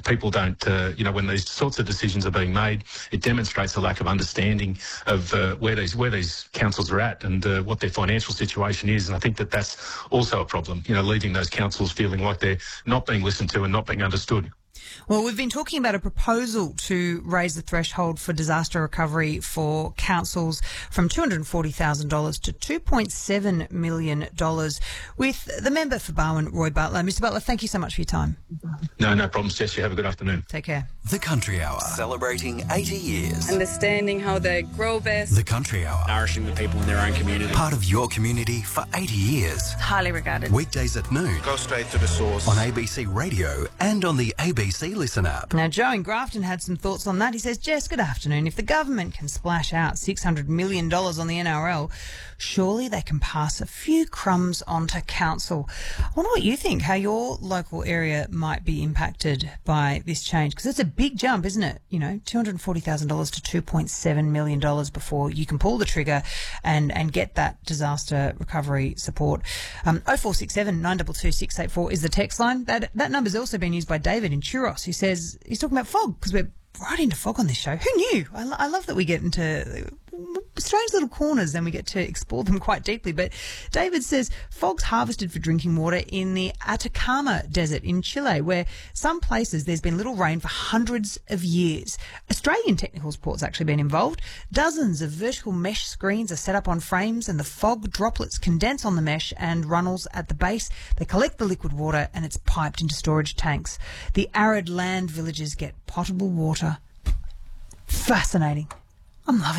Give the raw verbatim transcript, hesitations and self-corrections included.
people don't, uh, you know, when these sorts of decisions are being made, it demonstrates a lack of understanding of uh, where these where these councils are at and uh, what their financial situation is. And I think that that's also a problem, you know, leaving those councils feeling like they're not being listened to and not being understood. Well, we've been talking about a proposal to raise the threshold for disaster recovery for councils from two hundred forty thousand dollars to two point seven million dollars with the member for Barwon, Roy Butler. Mister Butler, thank you so much for your time. No, no problems, Jess. You have a good afternoon. Take care. The Country Hour, celebrating eighty years. Understanding how they grow best. The Country Hour, nourishing the people in their own community. Part of your community for eighty years. Highly regarded. Weekdays at noon. Go straight to the source. On A B C Radio and on the A B C Listen app. Now, Joe in Grafton had some thoughts on that. He says, Jess, good afternoon. If the government can splash out six hundred million dollars on the N R L, surely they can pass a few crumbs onto council. I wonder what you think, how your local area might be impacted by this change, because it's a big jump, isn't it? You know, two hundred forty thousand dollars to two point seven million dollars before you can pull the trigger and, and get that disaster recovery support. Um, oh four six seven, nine two two, six eight four is the text line. That, that number's also been used by David in Churros, who says he's talking about fog, because we're right into fog on this show. Who knew? I, lo- I love that we get into strange little corners and we get to explore them quite deeply. But David says fog's harvested for drinking water in the Atacama Desert in Chile, where some places there's been little rain for hundreds of years. Australian technical support's actually been involved. Dozens of vertical mesh screens are set up on frames, and the fog droplets condense on the mesh and runnels at the base. They collect the liquid water and it's piped into storage tanks. The arid land villages get potable water. Fascinating. I'm loving it.